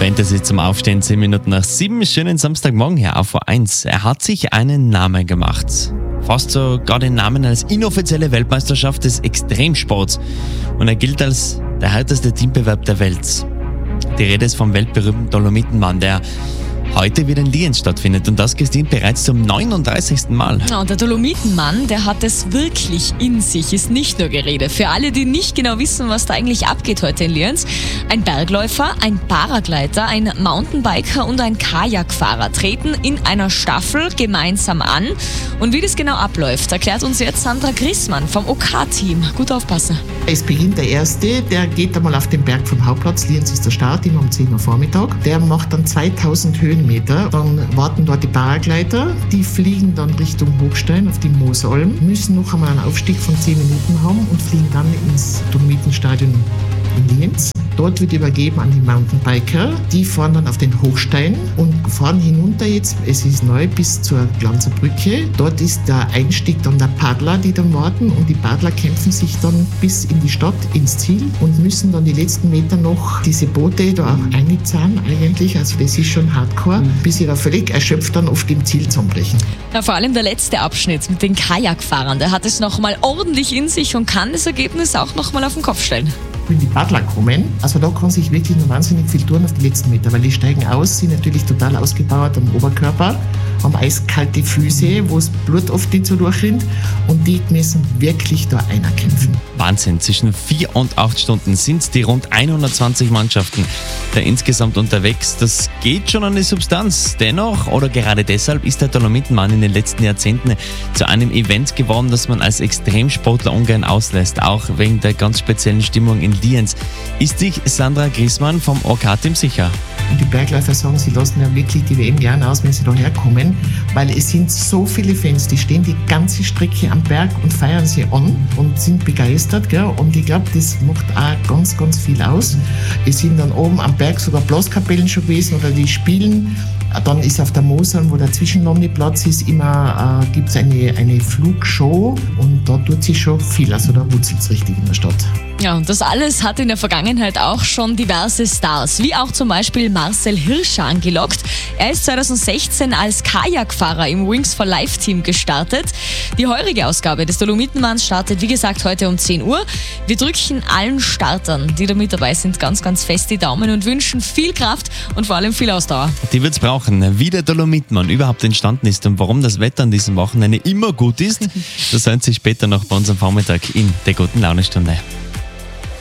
Fantasy zum Aufstehen, 10 Minuten nach 7. Schönen Samstagmorgen hier auf A1. Er hat sich einen Namen gemacht. Fast sogar den Namen als inoffizielle Weltmeisterschaft des Extremsports. Und er gilt als der härteste Teambewerb der Welt. Die Rede ist vom weltberühmten Dolomitenmann, der heute wieder in Lienz stattfindet und das Christine bereits zum 39. Mal. Ja, und der Dolomitenmann, der hat es wirklich in sich, ist nicht nur Gerede. Für alle, die nicht genau wissen, was da eigentlich abgeht heute in Lienz, ein Bergläufer, ein Paragleiter, ein Mountainbiker und ein Kajakfahrer treten in einer Staffel gemeinsam an. Und wie das genau abläuft, erklärt uns jetzt Sandra Grissmann vom OK-Team. Gut aufpassen. Es beginnt der Erste, der geht einmal auf den Berg vom Hauptplatz. Lienz ist der Start, immer um 10 Uhr Vormittag. Der macht dann 2000 Höhenmeter. Dann warten dort die Paragleiter. Die fliegen dann Richtung Hochstein auf die Moosalm, müssen noch einmal einen Aufstieg von 10 Minuten haben und fliegen dann ins Dolomitenstadion in Lienz. Dort wird übergeben an die Mountainbiker. Die fahren dann auf den Hochstein und fahren hinunter jetzt, es ist neu, bis zur Glanzer Brücke. Dort ist der Einstieg dann der Paddler, die dann warten, und die Paddler kämpfen sich dann bis in die Stadt, ins Ziel, und müssen dann die letzten Meter noch diese Boote da auch einzahlen eigentlich. Also das ist schon hardcore, bis sie da völlig erschöpft dann auf dem Ziel zusammenbrechen. Ja, vor allem der letzte Abschnitt mit den Kajakfahrern, der hat es nochmal ordentlich in sich und kann das Ergebnis auch nochmal auf den Kopf stellen. Wenn die Paddler kommen, also da kann sich wirklich noch wahnsinnig viel tun auf die letzten Meter, weil die steigen aus, sind natürlich total ausgepowert am Oberkörper, haben eiskalte Füße, wo das Blut oft nicht so durchrinnt, und die müssen wirklich da einer kämpfen. Wahnsinn, zwischen 4 und 8 Stunden sind die rund 120 Mannschaften da insgesamt unterwegs. Das geht schon an die Substanz. Dennoch oder gerade deshalb ist der Dolomitenmann in den letzten Jahrzehnten zu einem Event geworden, das man als Extremsportler ungern auslässt, auch wegen der ganz speziellen Stimmung in Lienz. Ist sich Sandra Grissmann vom OK-Team sicher? Und die Bergläufer sagen, sie lassen ja wirklich die WM gerne aus, wenn sie da herkommen, weil es sind so viele Fans, die stehen die ganze Strecke am Berg und feiern sie an und sind begeistert, gell? Und ich glaube, das macht auch ganz, ganz viel aus. Es sind dann oben am Berg sogar Blaskapellen schon gewesen oder die spielen. Dann ist auf der Mosel, wo der Zwischenlandeplatz ist, immer gibt es eine Flugshow, und da tut sich schon viel, also da wurzelt es richtig in der Stadt. Ja, und das alles hat in der Vergangenheit auch schon diverse Stars, wie auch zum Beispiel Marcel Hirscher, angelockt. Er ist 2016 als Kajakfahrer im Wings for Life Team gestartet. Die heurige Ausgabe des Dolomitenmanns startet, wie gesagt, heute um 10 Uhr. Wir drücken allen Startern, die da mit dabei sind, ganz, ganz fest die Daumen und wünschen viel Kraft und vor allem viel Ausdauer. Die wird's brauchen. Wie der Dolomitenmann überhaupt entstanden ist und warum das Wetter an diesem Wochenende immer gut ist, das hören Sie später noch bei uns am Vormittag in der Guten Laune Stunde.